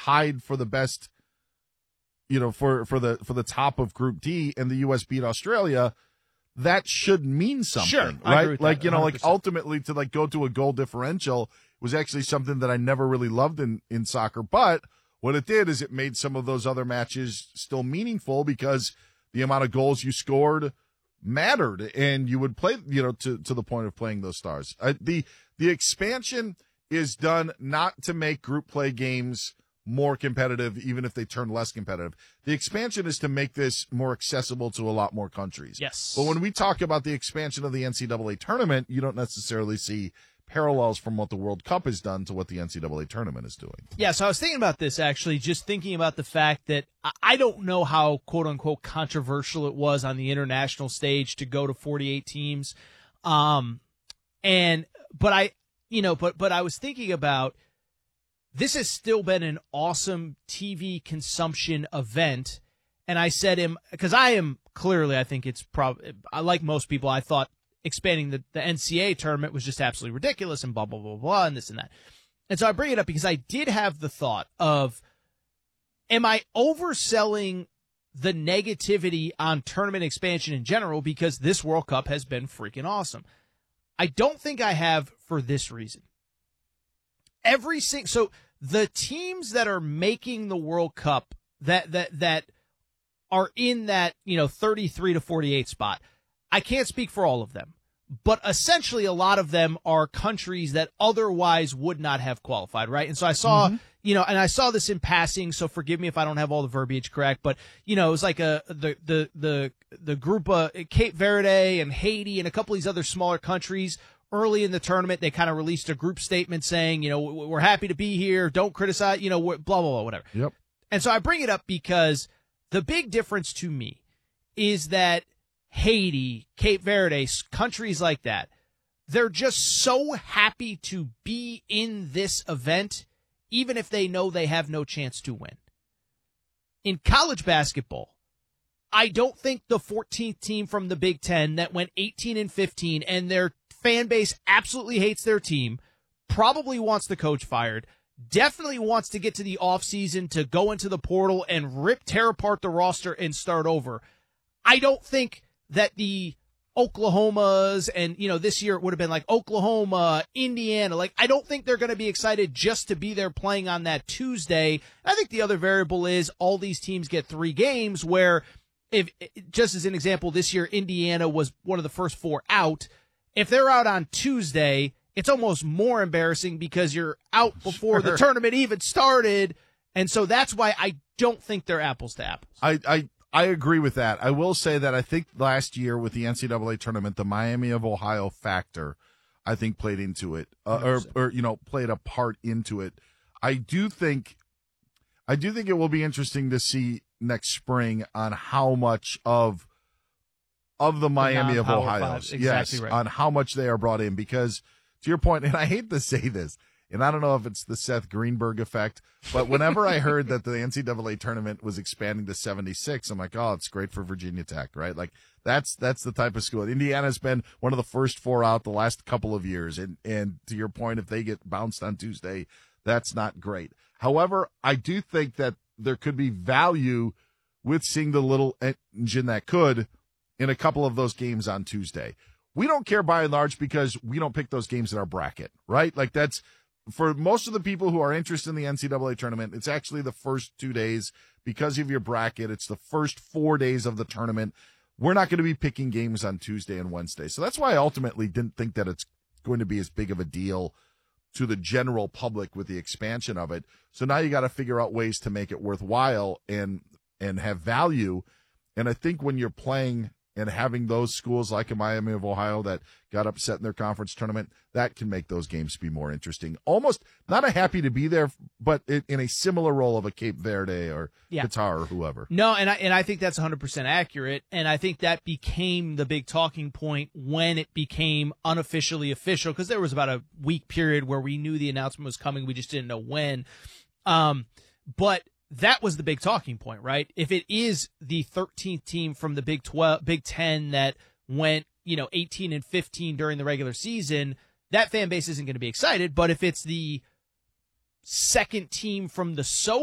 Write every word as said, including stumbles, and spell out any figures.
tied for the best, you know, for, for the for the top of Group D, and the U S beat Australia, that should mean something, sure, right? I agree with like, that, you know, one hundred like percent. ultimately to like go to a goal differential was actually something that I never really loved in, in soccer. But what it did is it made some of those other matches still meaningful because the amount of goals you scored mattered, and you would play, you know, to, to the point of playing those stars. Uh, the, the expansion is done not to make group play games more competitive, even if they turn less competitive. The expansion is to make this more accessible to a lot more countries. Yes. But when we talk about the expansion of the N C double A tournament, you don't necessarily see parallels from what the World Cup has done to what the N C double A tournament is doing. Yeah, so I was thinking about this, actually, just thinking about the fact that I don't know how, quote-unquote, controversial it was on the international stage to go to forty-eight teams. Um, and, but I, you know, but, but I was thinking about, this has still been an awesome T V consumption event. And I said him, because I am clearly, I think it's probably, I like most people, I thought expanding the, the N C A A tournament was just absolutely ridiculous and blah, blah, blah, blah, and this and that. And so I bring it up because I did have the thought of, am I overselling the negativity on tournament expansion in general because this World Cup has been freaking awesome? I don't think I have, for this reason. Every single, so the teams that are making the World Cup that, that, that are in that, you know, thirty-three to forty-eight spot, I can't speak for all of them, but essentially a lot of them are countries that otherwise would not have qualified, right? And so I saw, mm-hmm. you know, and I saw this in passing, so forgive me if I don't have all the verbiage correct, but, you know, it was like a, the, the, the, the group of Cape Verde and Haiti and a couple of these other smaller countries. Early in the tournament, they kind of released a group statement saying, you know, we're happy to be here. Don't criticize, you know, blah, blah, blah, whatever. Yep. And so I bring it up because the big difference to me is that Haiti, Cape Verde, countries like that, they're just so happy to be in this event, even if they know they have no chance to win. In college basketball, I don't think the fourteenth team from the Big Ten that went eighteen and fifteen and their fan base absolutely hates their team, probably wants the coach fired, definitely wants to get to the offseason to go into the portal and rip, tear apart the roster and start over. I don't think that the Oklahomas and, you know, this year it would have been like Oklahoma, Indiana, like, I don't think they're going to be excited just to be there playing on that Tuesday. I think the other variable is all these teams get three games where, if just as an example, this year Indiana was one of the first four out. If they're out on Tuesday, it's almost more embarrassing because you're out before sure. the tournament even started. And so that's why I don't think they're apples to apples. I, I, I agree with that. I will say that I think last year with the N C double A tournament, the Miami of Ohio factor, I think played into it, uh, or, or, you know, played a part into it. I do think, I do think it will be interesting to see next spring on how much of of the Miami the of Ohio, exactly yes, right. on how much they are brought in. Because to your point, and I hate to say this, and I don't know if it's the Seth Greenberg effect, but whenever I heard that the N C double A tournament was expanding to seventy-six, I'm like, oh, it's great for Virginia Tech, right? Like that's that's the type of school. Indiana's been one of the first four out the last couple of years, and and to your point, if they get bounced on Tuesday, that's not great. However, I do think that there could be value with seeing the little engine that could in a couple of those games on Tuesday. We don't care by and large because we don't pick those games in our bracket, right? Like that's, for most of the people who are interested in the N C double A tournament, it's actually the first two days because of your bracket. It's the first four days of the tournament. We're not going to be picking games on Tuesday and Wednesday. So that's why I ultimately didn't think that it's going to be as big of a deal to the general public with the expansion of it. So now you got to figure out ways to make it worthwhile and, and have value. And I think when you're playing and having those schools like a Miami of Ohio that got upset in their conference tournament, that can make those games be more interesting. Almost not a happy to be there, but in a similar role of a Cape Verde or yeah. Qatar or whoever. No, and I and I think that's one hundred percent accurate, and I think that became the big talking point when it became unofficially official, because there was about a week period where we knew the announcement was coming, we just didn't know when. Um, but that was the big talking point, right? If it is the thirteenth team from the Big twelve, Big Ten that went, you know, eighteen and fifteen during the regular season, that fan base isn't going to be excited. But if it's the second team from the so